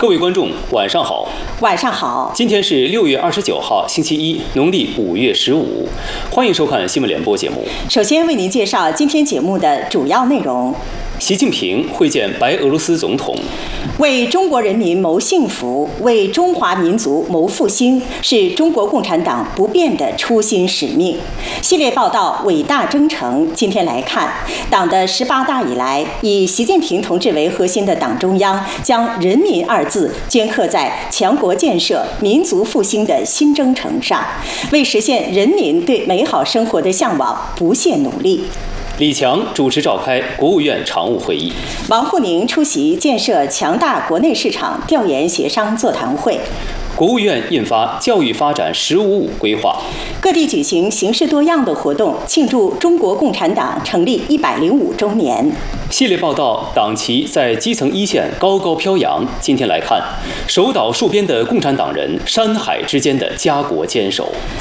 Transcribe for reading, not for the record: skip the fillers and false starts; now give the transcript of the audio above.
各位观众，晚上好。 晚上好。 今天是6月29号，星期一，农历5月15。欢迎收看新闻联播节目。 首先为您介绍今天节目的主要内容。 习近平会见白俄罗斯总统。 为中国人民谋幸福，为中华民族谋复兴，是中国共产党不变的初心使命。系列报道《伟大征程》，今天来看，党的18大以来，以习近平同志为核心的党中央将“人民”二字镌刻在强国建设、民族复兴的新征程上，为实现人民对美好生活的向往不懈努力。 李强主持召开国务院常务会议。 王沪宁出席建设强大国内市场调研协商座谈会。 国务院印发教育发展“十五五”规划。 各地举行形式多样的活动，庆祝中国共产党成立105周年。 系列报道：党旗在基层一线高高飘扬。今天来看，守岛戍边的共产党人，山海之间的家国坚守。